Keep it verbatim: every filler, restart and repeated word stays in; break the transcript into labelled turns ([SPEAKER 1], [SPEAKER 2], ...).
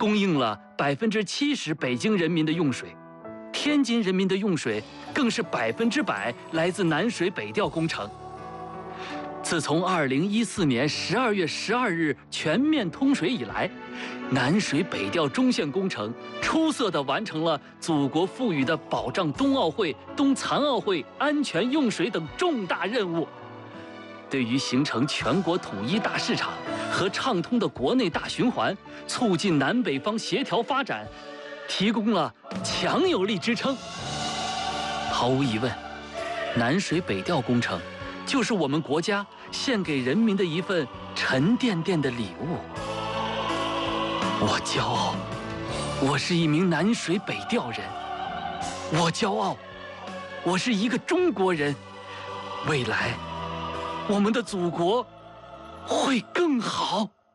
[SPEAKER 1] 供应了百分之七十北京人民的用水，天津人民的用水更是百分之百来自南水北调工程。自从二零一四年十二月十二日全面通水以来，南水北调中线工程出色地完成了祖国赋予的保障冬奥会、冬残奥会安全用水等重大任务，对于形成全国统一大市场和畅通的国内大循环，促进南北方协调发展，提供了强有力支撑。毫无疑问，南水北调工程就是我们国家献给人民的一份沉甸甸的礼物。我骄傲，我是一名南水北调人；我骄傲，我是一个中国人。未来，我们的祖国会更好。